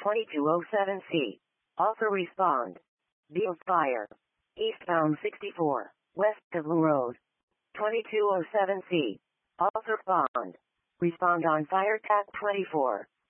2207C. Also respond. Be of fire. Eastbound 64, west of Lou Road. 2207C. Also respond. Respond on fire TAC 24.